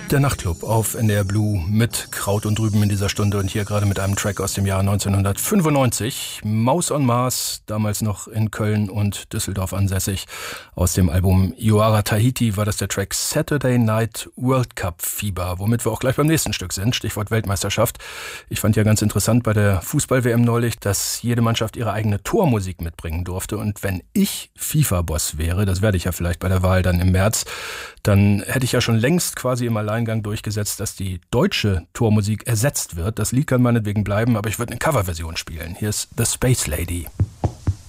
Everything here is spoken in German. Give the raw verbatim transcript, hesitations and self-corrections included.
Der Nachtclub auf N D R Blue mit Kraut und Rüben in dieser Stunde und hier gerade mit einem Track aus dem Jahr neunzehnhundertfünfundneunzig. Maus on Mars, damals noch in Köln und Düsseldorf ansässig. Aus dem Album Yoara Tahiti war das der Track Saturday Night World Cup Fieber, womit wir auch gleich beim nächsten Stück sind, Stichwort Weltmeisterschaft. Ich fand ja ganz interessant bei der Fußball-W M neulich, dass jede Mannschaft ihre eigene Tormusik mitbringen durfte. Und wenn ich FIFA-Boss wäre, das werde ich ja vielleicht bei der Wahl dann im März, dann hätte ich ja schon längst quasi im Alleingang durchgesetzt, dass die deutsche Tormusik ersetzt wird. Das Lied kann meinetwegen bleiben, aber ich würde eine Coverversion spielen. Hier ist The Space Lady.